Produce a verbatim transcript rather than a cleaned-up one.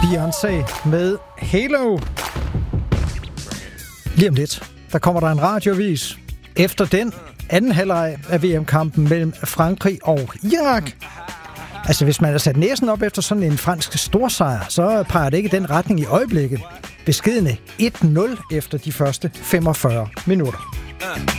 Beyoncé med Halo. Lige om lidt, der kommer der en radiovis. Efter den anden halvleg af V M-kampen mellem Frankrig og Irak. Altså, hvis man har sat næsen op efter sådan en fransk storsejr, så peger det ikke den retning i øjeblikket. Beskedne et nul efter de første femogfyrre minutter.